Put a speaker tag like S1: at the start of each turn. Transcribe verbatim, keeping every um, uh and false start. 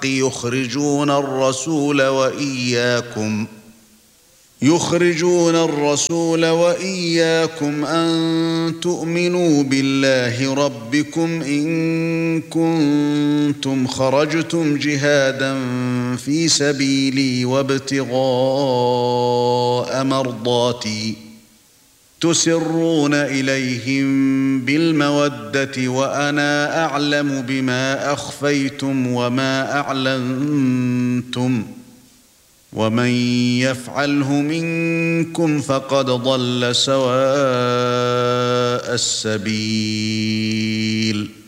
S1: بالحق يخرجون الرسول وإياكم يخرجون الرسول وإياكم أن تؤمنوا بالله ربكم إن كنتم خرجتم جهادا في سبيلي وابتغاء مرضاتي تسرون إليهم بالمودة وأنا أعلم بما أخفيتم وما أعلنتم ومن يفعله منكم فقد ضل سواء السبيل